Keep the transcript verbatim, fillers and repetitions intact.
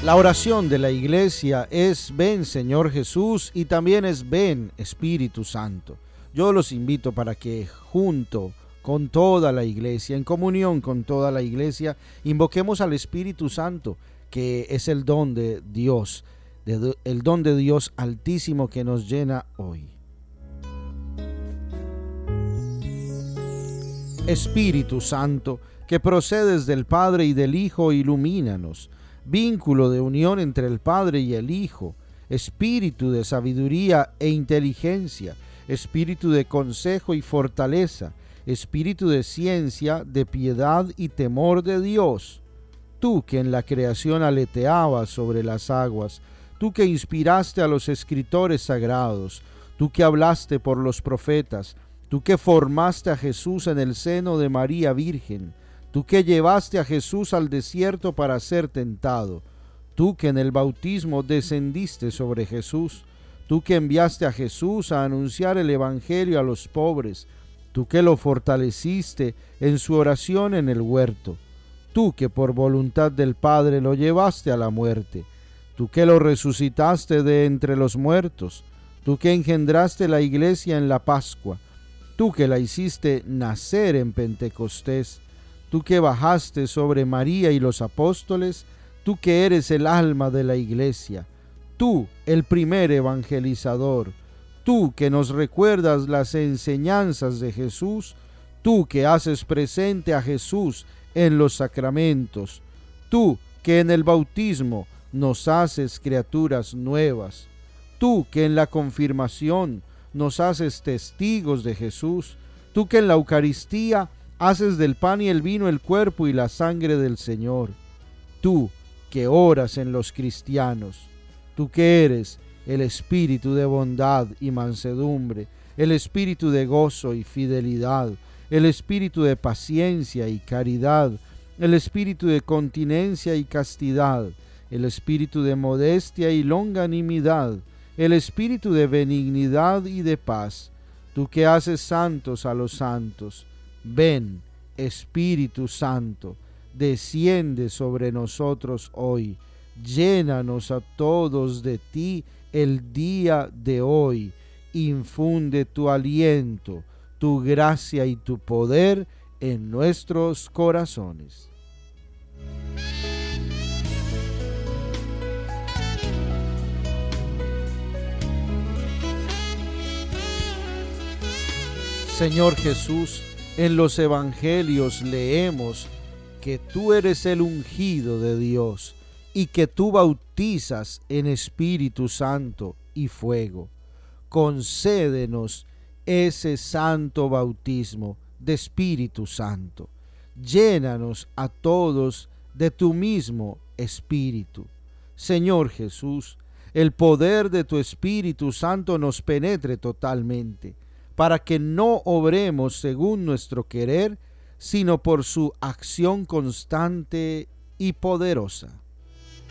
La oración de la iglesia es ven Señor Jesús y también es ven Espíritu Santo. Yo los invito para que junto con toda la iglesia, en comunión con toda la iglesia, invoquemos al Espíritu Santo, que es el don de Dios, el don de Dios Altísimo que nos llena hoy. Espíritu Santo, que procedes del Padre y del Hijo, ilumínanos. Vínculo de unión entre el Padre y el Hijo, espíritu de sabiduría e inteligencia, espíritu de consejo y fortaleza, espíritu de ciencia, de piedad y temor de Dios. Tú que en la creación aleteabas sobre las aguas, tú que inspiraste a los escritores sagrados, tú que hablaste por los profetas, tú que formaste a Jesús en el seno de María Virgen, tú que llevaste a Jesús al desierto para ser tentado, tú que en el bautismo descendiste sobre Jesús, tú que enviaste a Jesús a anunciar el evangelio a los pobres, tú que lo fortaleciste en su oración en el huerto, tú que por voluntad del Padre lo llevaste a la muerte, tú que lo resucitaste de entre los muertos, tú que engendraste la iglesia en la Pascua, tú que la hiciste nacer en Pentecostés, tú que bajaste sobre María y los apóstoles, tú que eres el alma de la iglesia, tú el primer evangelizador, tú que nos recuerdas las enseñanzas de Jesús, tú que haces presente a Jesús en los sacramentos, tú que en el bautismo nos haces criaturas nuevas, tú que en la confirmación nos haces testigos de Jesús, tú que en la Eucaristía haces del pan y el vino el cuerpo y la sangre del Señor. Tú que oras en los cristianos, tú que eres el espíritu de bondad y mansedumbre, el espíritu de gozo y fidelidad, el espíritu de paciencia y caridad, el espíritu de continencia y castidad, el espíritu de modestia y longanimidad, el espíritu de benignidad y de paz, tú que haces santos a los santos. Ven, Espíritu Santo, desciende sobre nosotros hoy, llénanos a todos de ti el día de hoy, infunde tu aliento, tu gracia y tu poder en nuestros corazones. Señor Jesús, en los evangelios leemos que tú eres el ungido de Dios y que tú bautizas en Espíritu Santo y fuego. Concédenos ese santo bautismo de Espíritu Santo. Llénanos a todos de tu mismo Espíritu. Señor Jesús, el poder de tu Espíritu Santo nos penetre totalmente, para que no obremos según nuestro querer, sino por su acción constante y poderosa.